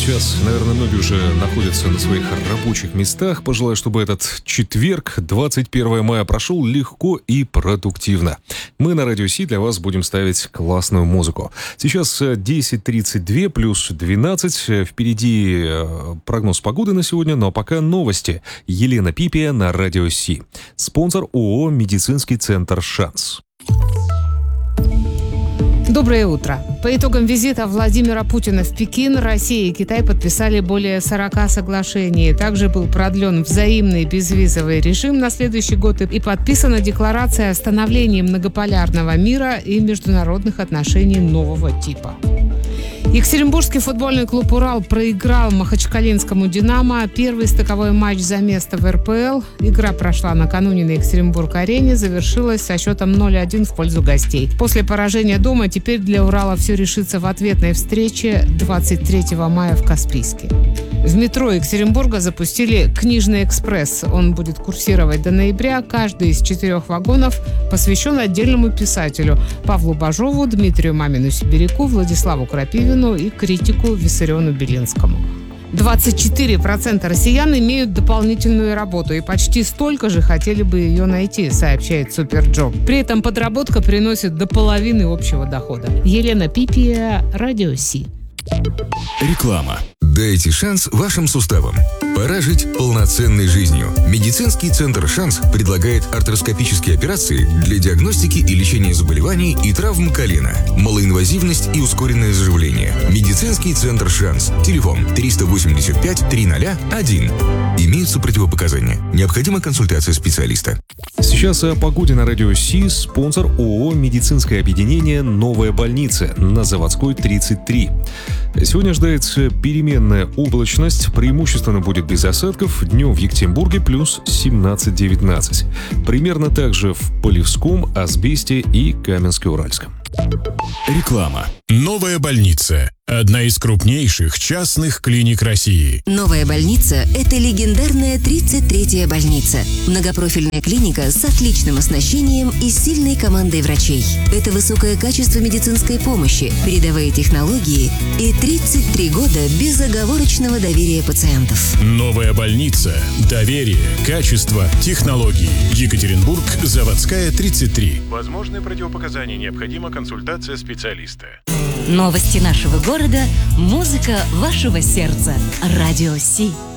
сейчас, наверное, многие уже находятся на своих рабочих местах. Пожелаю, чтобы этот четверг, 21 мая, прошел легко и продуктивно. Мы на Радио Си для вас будем ставить классную музыку. Сейчас 10:32 плюс 12. Впереди прогноз погоды на сегодня, но пока новости. Елена Пипия на Радио Си. Спонсор ООО «Медицинский центр «Шанс». Доброе утро. По итогам визита Владимира Путина в Пекин, Россия и Китай подписали более 40 соглашений. Также был продлен взаимный безвизовый режим на следующий год и подписана декларация о становлении многополярного мира и международных отношений нового типа. Екатеринбургский футбольный клуб «Урал» проиграл махачкалинскому «Динамо» первый стыковой матч за место в РПЛ. Игра прошла накануне на Екатеринбург-арене, завершилась со счетом 0-1 в пользу гостей. После поражения дома теперь для «Урала» все решится в ответной встрече 23 мая в Каспийске. В метро Екатеринбурга запустили «Книжный экспресс». Он будет курсировать до ноября. Каждый из 4 вагонов посвящен отдельному писателю – Павлу Бажову, Дмитрию Мамину-Сибиряку, Владиславу Крапивину и критику Виссариону Белинскому. 24% россиян имеют дополнительную работу, и почти столько же хотели бы ее найти, сообщает Суперджоп. При этом подработка приносит до половины общего дохода. Елена Пипия, Радио Си. Реклама. Дайте шанс вашим суставам. Пора жить полноценной жизнью. Медицинский центр «Шанс» предлагает артроскопические операции для диагностики и лечения заболеваний и травм колена, малоинвазивность и ускоренное заживление. Медицинский центр «Шанс». Телефон 385-301. Имеются противопоказания. Необходима консультация специалиста. Сейчас о погоде на Радио Си. Спонсор ООО «Медицинское объединение. Новая больница» на Заводской 33. Сегодня ожидается переменная облачность. Преимущественно будет без осадков. Днем в Екатеринбурге плюс 17-19. Примерно так же в Полевском, Асбесте и Каменске-Уральском. Реклама. Новая больница. Одна из крупнейших частных клиник России. Новая больница – это легендарная 33-я больница. Многопрофильная клиника с отличным оснащением и сильной командой врачей. Это высокое качество медицинской помощи, передовые технологии и 33 года безоговорочного доверия пациентов. Новая больница. Доверие, качество, технологии. Екатеринбург, Заводская, 33. Возможны противопоказания, необходима консультация специалиста. Новости нашего города, музыка вашего сердца. Радио Си.